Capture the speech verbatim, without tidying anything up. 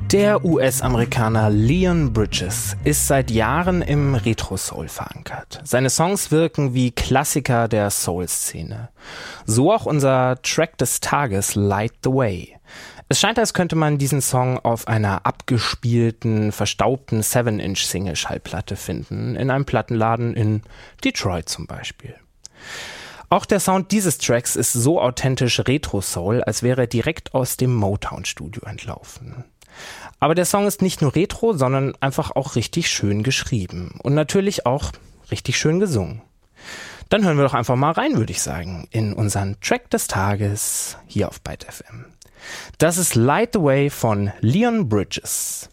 Der U S-Amerikaner Leon Bridges ist seit Jahren im Retro-Soul verankert. Seine Songs wirken wie Klassiker der Soul-Szene. So auch unser Track des Tages, Light the Way. Es scheint, als könnte man diesen Song auf einer abgespielten, verstaubten seven inch Single-Schallplatte finden, in einem Plattenladen in Detroit zum Beispiel. Auch der Sound dieses Tracks ist so authentisch Retro-Soul, als wäre er direkt aus dem Motown-Studio entlaufen. Aber der Song ist nicht nur Retro, sondern einfach auch richtig schön geschrieben und natürlich auch richtig schön gesungen. Dann hören wir doch einfach mal rein, würde ich sagen, in unseren Track des Tages hier auf Byte F M. Das ist Light the Way von Leon Bridges.